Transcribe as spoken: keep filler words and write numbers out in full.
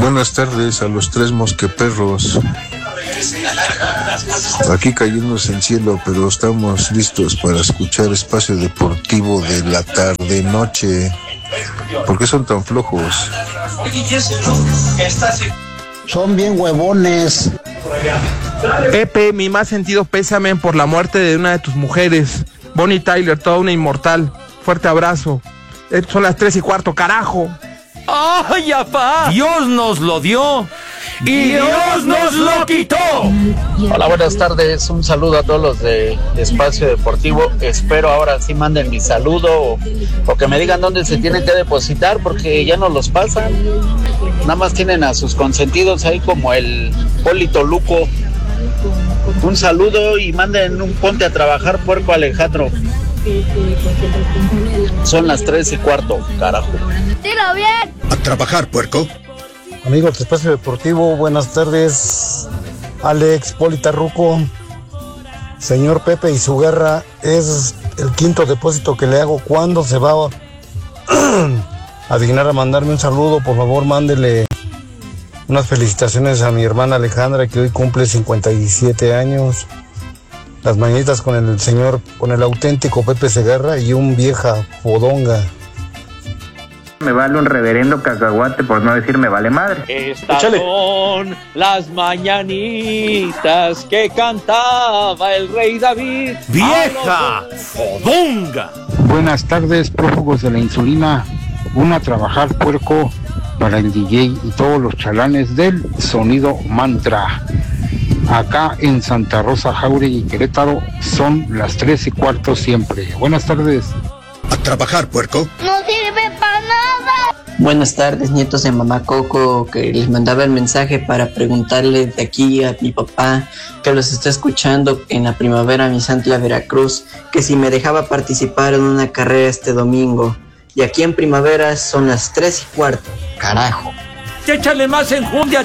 Buenas tardes a los tres mosqueperros. Aquí cayéndose en cielo, pero estamos listos para escuchar Espacio Deportivo de la tarde-noche. ¿Por qué son tan flojos? Son bien huevones. Pepe, mi más sentido pésame por la muerte de una de tus mujeres, Bonnie Tyler, toda una inmortal. Fuerte abrazo. Eh, Son las tres y cuarto, carajo. ¡Ay, apá! Dios nos lo dio y Dios nos lo quitó. Hola, buenas tardes. Un saludo a todos los de Espacio Deportivo. Espero ahora sí manden mi saludo o, o que me digan dónde se tienen que depositar porque ya no los pasan. Nada más tienen a sus consentidos ahí como el Polito Luco. Un saludo y manden un ponte a trabajar, puerco Alejandro. Son las tres y cuarto, carajo. ¡Dilo bien! A trabajar, puerco. Amigos de Espacio Deportivo, buenas tardes. Alex, Polita Ruco, señor Pepe y su guerra. Es el quinto depósito que le hago. ¿Cuándo se va a dignar a mandarme un saludo? Por favor, mándele unas felicitaciones a mi hermana Alejandra, que hoy cumple cincuenta y siete años. Las mañanitas con el señor, con el auténtico Pepe Segarra y un vieja fodonga. Me vale un reverendo cacahuate, por no decir me vale madre. Estas son las mañanitas que cantaba el rey David. ¡Vieja fodonga! Buenas tardes, prófugos de la insulina. Uno a trabajar, puerco, para el D J y todos los chalanes del sonido mantra. Acá en Santa Rosa, Jauregui y Querétaro son las tres y cuarto siempre. Buenas tardes. A trabajar, puerco. ¡No sirve para nada! Buenas tardes, nietos de Mamá Coco, que les mandaba el mensaje para preguntarle de aquí a mi papá, que los está escuchando en la primavera Misantla, Veracruz, que si me dejaba participar en una carrera este domingo. Y aquí en primavera son las tres y cuarto. Carajo. Échale más enjundia,